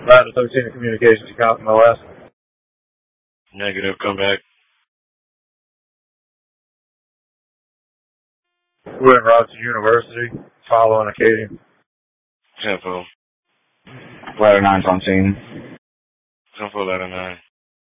Ladder 13 Communications, Compton, OS. Negative, come back. We're in route to University, following Acadian. Tempo. Ladder 9's on scene. Tempo, ladder 9.